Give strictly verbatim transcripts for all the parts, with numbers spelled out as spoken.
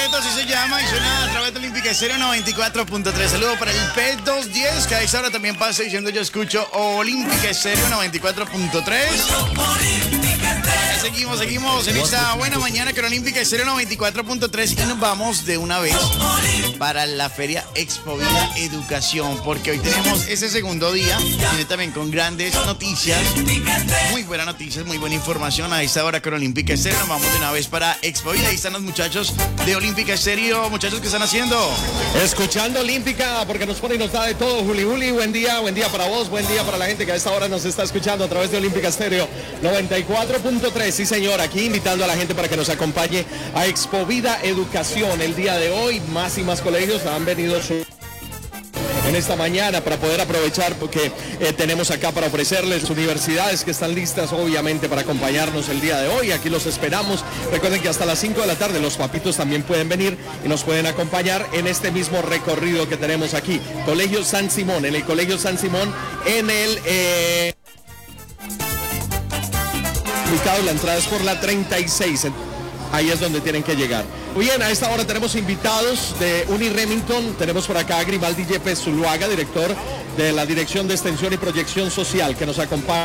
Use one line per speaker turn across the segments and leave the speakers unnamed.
reto, así se llama, y suena a través de Olímpica Estéreo noventa y cuatro punto tres. Saludos para el P doscientos diez, que a esa hora también pasa diciendo yo escucho Olímpica Estéreo noventa y cuatro punto tres. Ya seguimos, seguimos en esta buena mañana con Olímpica Estéreo noventa y cuatro punto tres y nos vamos de una vez para la Feria Expovida Educación, porque hoy tenemos ese segundo día, y también con grandes noticias, muy buenas noticias, muy buena información a esta hora con Olímpica Estéreo. Nos vamos de una vez para Expovida. Ahí están los muchachos de Olímpica Estéreo. Muchachos, ¿qué están haciendo?
Escuchando Olímpica, porque nos pone y nos da de todo. Juli, Juli, buen día, buen día para vos, buen día para la gente que a esta hora nos está escuchando a través de Olímpica Estéreo noventa y cuatro punto tres. Sí, señor, aquí invitando a la gente para que nos acompañe a Expovida Educación. El día de hoy, más y más colegios han venido su... en esta mañana para poder aprovechar, porque eh, tenemos acá para ofrecerles universidades que están listas obviamente para acompañarnos el día de hoy. Aquí los esperamos. Recuerden que hasta las cinco de la tarde los papitos también pueden venir y nos pueden acompañar en este mismo recorrido que tenemos aquí. Colegio San Simón, en el Colegio San Simón, en el... Eh... ubicado, la entrada es por la treinta y seis. Ahí es donde tienen que llegar. Bien, a esta hora tenemos invitados de Uni Remington. Tenemos por acá a Grimaldi Yepes Zuluaga, director de la Dirección de Extensión y Proyección Social, que nos acompaña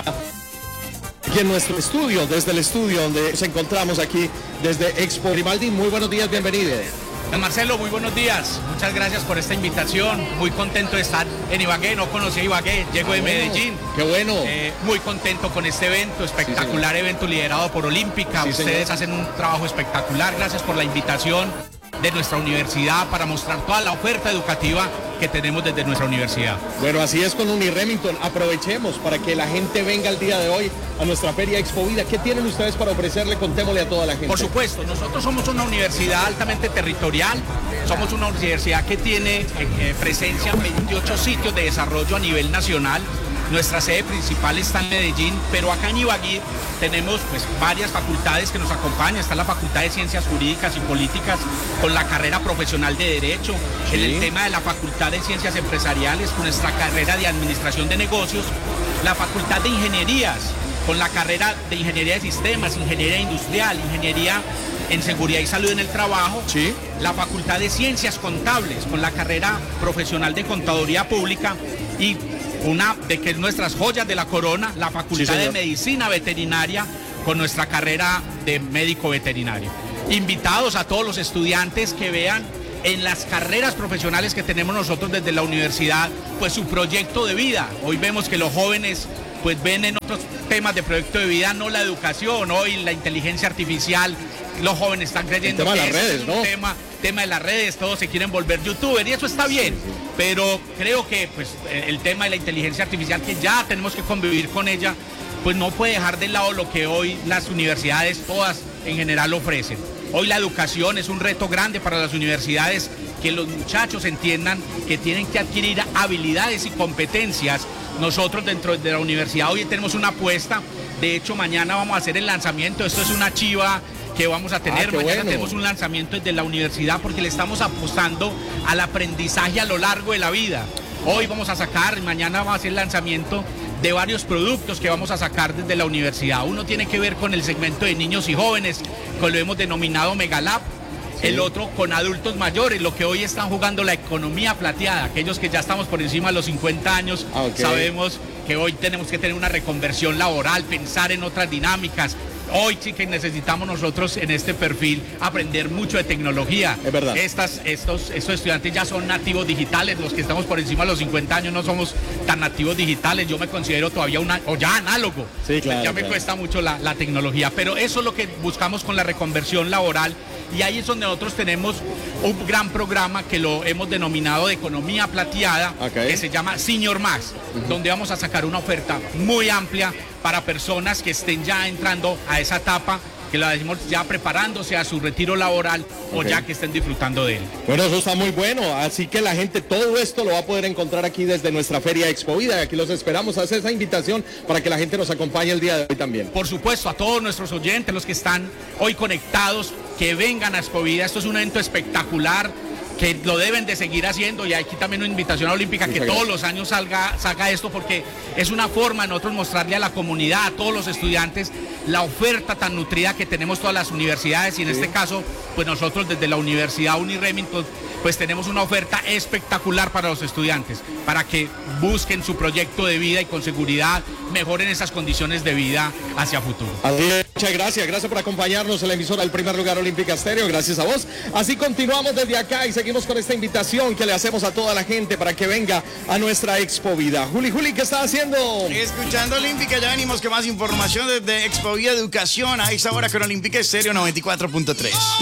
aquí en nuestro estudio, desde el estudio donde nos encontramos aquí desde Expo. Grimaldi, muy buenos días, bienvenido.
Marcelo, muy buenos días. Muchas gracias por esta invitación. Muy contento de estar en Ibagué. No conocí a Ibagué, llego de Medellín.
Qué bueno.
Eh, muy contento con este evento, espectacular sí, evento liderado por Olímpica. Sí, Ustedes señor. hacen un trabajo espectacular. Gracias por la invitación de nuestra universidad para mostrar toda la oferta educativa que tenemos desde nuestra universidad.
Bueno, así es con Uni Remington. Aprovechemos para que la gente venga el día de hoy a nuestra Feria Expovida. ¿Qué tienen ustedes para ofrecerle? Contémosle a toda la gente.
Por supuesto, nosotros somos una universidad altamente territorial. Somos una universidad que tiene eh, presencia en veintiocho sitios de desarrollo a nivel nacional. Nuestra sede principal está en Medellín, pero acá en Ibagué tenemos pues varias facultades que nos acompañan. Está la Facultad de Ciencias Jurídicas y Políticas con la carrera profesional de Derecho, sí. En el tema de la Facultad de Ciencias Empresariales con nuestra carrera de Administración de Negocios, la Facultad de Ingenierías con la carrera de Ingeniería de Sistemas, Ingeniería Industrial, Ingeniería en Seguridad y Salud en el Trabajo,
sí.
La Facultad de Ciencias Contables con la carrera profesional de Contaduría Pública y una de que es nuestras joyas de la corona, la Facultad sí, de Medicina Veterinaria con nuestra carrera de médico veterinario. Invitados a todos los estudiantes que vean en las carreras profesionales que tenemos nosotros desde la universidad, pues su proyecto de vida. Hoy vemos que los jóvenes pues ven en otros temas de proyecto de vida, no la educación, hoy la inteligencia artificial. Los jóvenes están creyendo
que
es
redes,
un
¿no?
tema, tema de las redes, todos se quieren volver youtuber y eso está bien, pero creo que pues el tema de la inteligencia artificial, que ya tenemos que convivir con ella, pues no puede dejar de lado lo que hoy las universidades todas en general ofrecen. Hoy la educación es un reto grande para las universidades, que los muchachos entiendan que tienen que adquirir habilidades y competencias. Nosotros dentro de la universidad hoy tenemos una apuesta, de hecho mañana vamos a hacer el lanzamiento, esto es una chiva que vamos a tener,
ah,
mañana
bueno.
tenemos un lanzamiento desde la universidad porque le estamos apostando al aprendizaje a lo largo de la vida. Hoy vamos a sacar, mañana vamos a hacer el lanzamiento de varios productos que vamos a sacar desde la universidad. Uno tiene que ver con el segmento de niños y jóvenes, que lo hemos denominado Megalab. Sí. El otro con adultos mayores, lo que hoy están jugando la economía plateada. Aquellos que ya estamos por encima de los cincuenta años, ah, okay. Sabemos que hoy tenemos que tener una reconversión laboral, pensar en otras dinámicas. Hoy sí que necesitamos nosotros en este perfil aprender mucho de tecnología.
Es verdad.
Estas, estos, estos estudiantes ya son nativos digitales, los que estamos por encima de los cincuenta años no somos tan nativos digitales. Yo me considero todavía una, o ya análogo.
Sí, claro.
Ya me
claro.
cuesta mucho la, la tecnología, pero eso es lo que buscamos con la reconversión laboral. Y ahí es donde nosotros tenemos un gran programa que lo hemos denominado de economía plateada, okay. Que se llama Senior Max, uh-huh. Donde vamos a sacar una oferta muy amplia para personas que estén ya entrando a esa etapa, que la decimos ya preparándose a su retiro laboral, okay. O ya que estén disfrutando de él.
Bueno, eso está muy bueno, así que la gente todo esto lo va a poder encontrar aquí desde nuestra Feria Expovida, y aquí los esperamos, hacer esa invitación para que la gente nos acompañe el día de hoy también.
Por supuesto, a todos nuestros oyentes, los que están hoy conectados, que vengan a Expovida. Esto es un evento espectacular, que lo deben de seguir haciendo, y aquí también una invitación olímpica que todos los años salga, salga esto, porque es una forma de nosotros mostrarle a la comunidad, a todos los estudiantes, la oferta tan nutrida que tenemos todas las universidades, y en sí. este caso, pues nosotros desde la Universidad Uni Remington, pues tenemos una oferta espectacular para los estudiantes, para que busquen su proyecto de vida y con seguridad mejoren esas condiciones de vida hacia futuro.
Muchas gracias, gracias por acompañarnos en la emisora del Primer Lugar Olímpica Estéreo, gracias a vos. Así continuamos desde acá y seguimos con esta invitación que le hacemos a toda la gente para que venga a nuestra Expo Vida. Juli, Juli, ¿qué está haciendo?
Escuchando Olímpica, ya venimos con más información desde Expo Vida Educación a esta hora con Olímpica Estéreo noventa y cuatro punto tres.